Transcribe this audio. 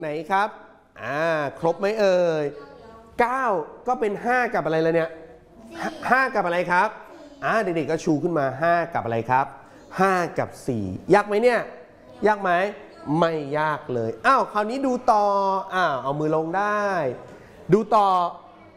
ไหนครับครบไหมเอ่ย9ก็เป็น5กับอะไรแล้วเนี่ย5กับอะไรครับเด็กๆก็ชูขึ้นมา5กับอะไรครับ5กับ4ยากไหมเนี่ยยากไหมไม่ยากเลยคราวนี้ดูต่อเอามือลงได้ดูต่อ